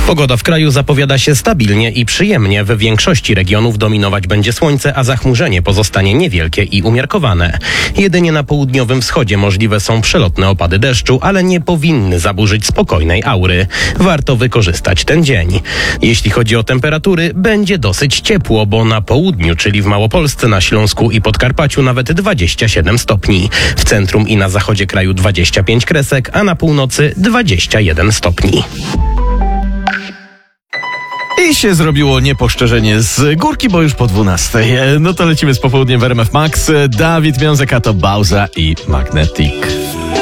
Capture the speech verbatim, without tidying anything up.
Pogoda w kraju zapowiada się stabilnie i przyjemnie. W większości regionów dominować będzie słońce, a zachmurzenie pozostanie niewielkie i umiarkowane. Jedynie na południowym wschodzie możliwe są przelotne opady deszczu, ale nie powinny zaburzyć spokojnej aury. Warto wykorzystać ten dzień. Jeśli chodzi o temperatury, będzie dosyć ciepło, bo na południu, czyli w Małopolsce, na Śląsku i Podkarpaciu nawet dwadzieścia siedem stopni. W centrum i na zachodzie kraju dwadzieścia pięć kresek, a na północy dwadzieścia jeden stopni. I się zrobiło nieposzczerzenie z górki, bo już po dwunastej. No to lecimy z popołudniem w R M F Max. Dawid Miązek, a to Bauza i Magnetic.